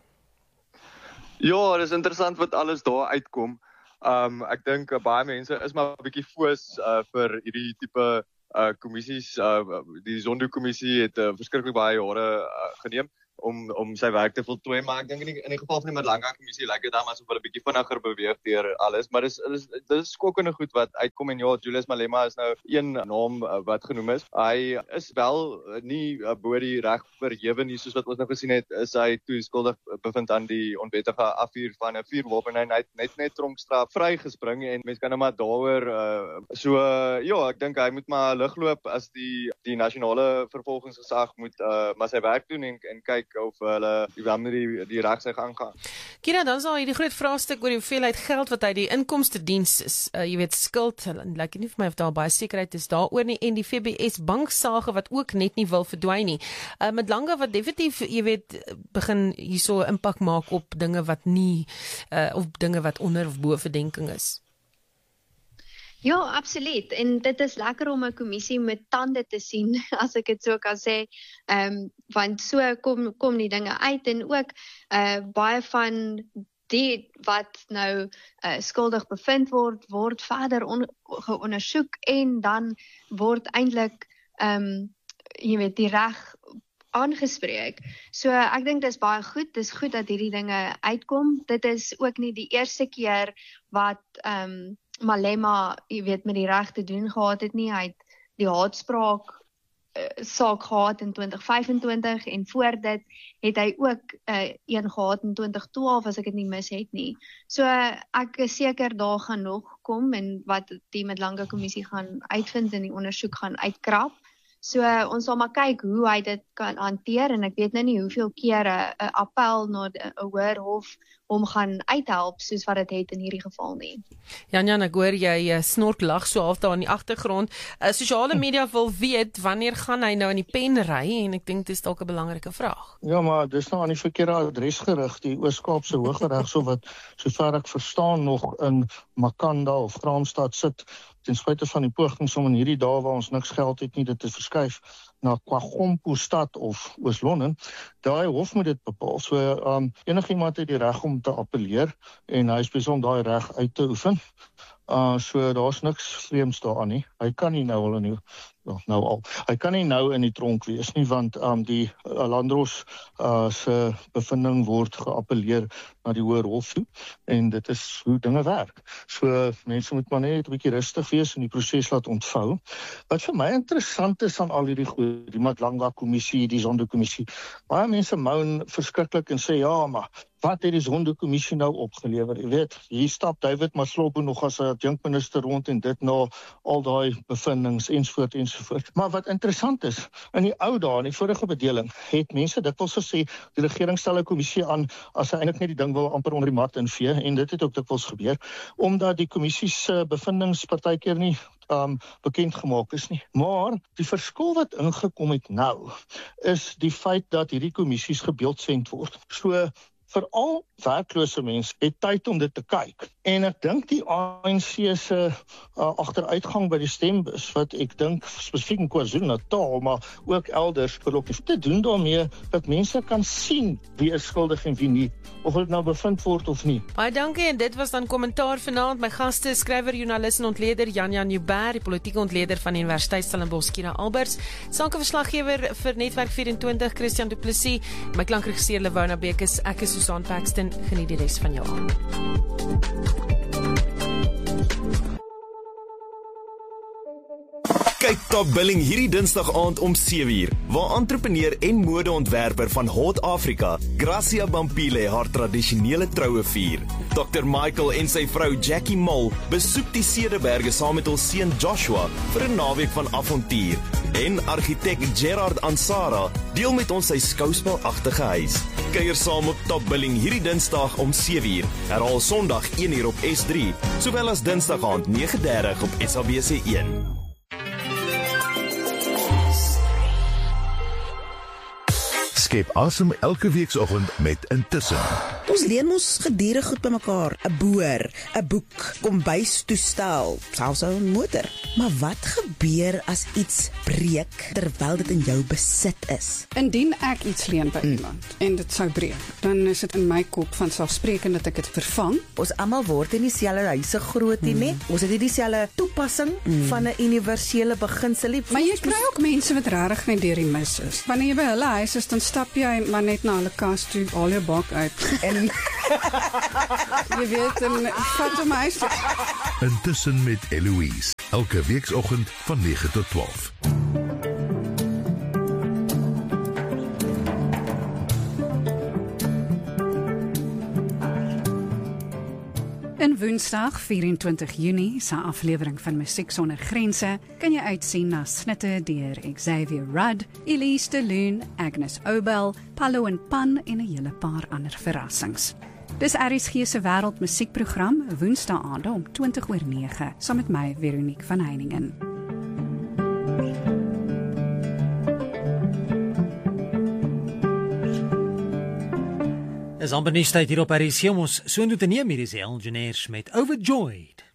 Ja, dit is interessant wat alles daar uitkom. Um, ek dink uh, baie mense is maar 'n bietjie foos uh, vir hierdie tipe uh, kommissies. Uh, die Zondo-kommissie het uh, verskriklik baie jare uh, geneem om om sy werk te voltooi, maar ek dink in die, in die geval van die Mdlanga kommissie lyk dit dan asof hulle 'n bietjie vinniger beweeg deur alles, maar dis dis dis skokkende goed wat uitkom en ja, Julius Malema is nou een naam wat genoem is. Hy is wel nie bo die reg verhewe nie, soos wat ons nou gesien het, is hy toe skuldig bevind aan die onwettige afvuur van 'n vuurwapen en hy het net net tronkstraf vrygespring en mense kan nou maar daaroor uh, so uh, ja, ek dink hy moet maar ligloop as die die nasionale vervolgingsgesag moet uh, maar sy werk doen en, en kyk of hulle die die, die regsaak aangaan. Kira, dan is daar hierdie groot vraagstuk oor die hoeveelheid geld wat uit die inkomstediens is, uh, jy weet, skuld, lyk nie vir my of daar baie sekerheid is daaroor nie, en die V B S banksage wat ook net nie wil verdwyn nie. Uh, Mdlanga wat definitief, jy weet, begin hierso impak maak op dinge wat nie, uh, op dinge wat onder of bo verdenking is. Ja, absoluut. En dit is lekker om 'n kommissie met tande te sien, as ek dit so kan sê. Ehm um, want so kom kom die dinge uit en ook uh, baie van die wat nou uh, skuldig bevind word, word verder on, geondersoek en dan word eintlik ehm um, jy weet die reg aangespreek. So ek dink dis baie goed. Dis goed dat hierdie dinge uitkom. Dit is ook nie die eerste keer wat ehm um, Malema, jy weet, met die reg te doen gehad het nie. Hy het die haatspraak uh, saak gehad in twintig vyf en twintig en voor dit het hy ook uh, een gehad in twintig twaalf as ek dit nie mis het nie. So uh, ek is seker daar gaan nog kom en wat die Mdlanga kommissie gaan uitvind en die ondersoek gaan uitkrap. So uh, ons sal maar kyk hoe hy dit kan hanteer en ek weet nou nie hoeveel kere 'n uh, appel na 'n hoër hof om gaan uithelp soos wat dit het in hierdie geval nie. Jan Jan, ek hoor jy uh, snork lag so half daar in die agtergrond. Uh, sosiale media wil weet wanneer gaan hy nou in die pen ry en ek dink dit is dalk 'n belangrike vraag. Ja, maar dis nou aan die verkeerde adres gerig, die Oos-Kaapse Hooggeregshof wat sover ek verstaan nog in Makanda of Graamsstad sit, ten spyte van die pogings om in hierdie dae waar ons niks geld het nie dit te verskuif na KwaGompo stad of Oos-London. Daai hof moet dit bepaal. So um, enigiemand het die reg om te appeleer en hy is besig om daai reg uit te oefen. Uh, so daar's niks vreemds daaraan nie. Hy kan nie nou al in die, nou al. Hy kan nie nou in die tronk wees nie want um, die uh, Landros uh, se bevinding word geappeleer na die Hoër Hof toe en dit is hoe dinge werk. So mense moet maar net 'n bietjie rustig wees en die proses laat ontvou. Wat vir my interessant is aan al hierdie goed, die Mdlanga kommissie, die Zondo-kommissie. Baie mense moan verskriklik en sê ja, maar wat het die Zondo-kommissie nou opgelewer? Jy weet, hier stap David Maslobo nog as 'n adjunkminister rond en dit na al daai bevindings ensovoort ensovoort. Maar wat interessant is, in die ou dae, in die vorige bedeling, het mense dikwels gesê die regering stel 'n kommissie aan as hy eintlik net die ding wil amper onder die mat invee en dit het ook dikwels gebeur omdat die kommissie se bevindings partykeer nie Um, bekend gemaak is nie. Maar die verskil wat ingekom het nou is die feit dat hierdie kommissies gebeeldsend word. So veral werklose mense het tyd om dit te kyk. En ek dink die A N C se uh, agteruitgang by die stembus, wat ek dink spesifiek in KwaZulu-Natal, maar ook elders, wil ook te doen daarmee dat mense kan sien wie is skuldig en wie nie, of dit nou bevind word of nie. Baie dankie en dit was dan kommentaar vanaand. My gaste, skrywer, joernalis en ontleder Jan Jan Joubert, die politieke ontleder van die Universiteit Stellenbosch Kira Alberts, sakeverslaggewer vir Netwerk vyf en twintig Christian Du Plessis, my klankregisseur Lewona Bekes, ek is Susan Paxton. Geniet die res van jou aand. Kyk Top Billing hierdie Dinsdag aand om sewe uur, waar entrepreneur en modeontwerper van Hot Africa, Gracia Bampile, haar tradisionele troue vier. dokter Michael en sy vrou Jackie Mol besoek die Cederberge saam met hul seun Joshua vir 'n naweek van avontuur. En argitek Gerard Ansara deel met ons sy skouspelagtige huis. Kuier saam op Top Billing hierdie Dinsdag om sewe uur, herhaal Sondag een uur op S drie, sowel as Dinsdag aand nege dertig op S A B C een. Skep asem elke weekoggend met Intussen. Ons leen ons gediere goed by mekaar, 'n boer, 'n boek, kombuistoestel, selfs 'n motor. Maar wat gebeur as iets breek terwyl dit in jou besit is? Indien ek iets leen by iemand mm. en dit sou breek, dan is dit in my kop van selfsprekend dat ek dit vervang. Ons almal word in dieselfde huise groot nie, mm. ons het nie dieselfde toepassing mm. van 'n universele beginsel nie. Maar jy kry ook mense wat regtig net deur die mis is. Wanneer jy by hulle huis is, dan stap jy maar net na hulle kas toe, haal jou bak uit en jy weet, en vat hom huis toe. Intussen met Eloise, elke weekoggend van nege tot twaalf. In Woensdag vyf en twintig Junie se aflewering van Musiek Sonder Grense kan jy uitsien na snitte deur Xavier Rudd, Elise de Lune, Agnes Obel, Paulo en Pan en 'n hele paar ander verrassings. Dis R S G se wêreldmusiekprogram Woensdaande om twintig oor nege saam met my Veronique van Heiningen. Is amper nie tyd hier op R S G om ons so toe te neem, hier is Helen Geners met Overjoyed.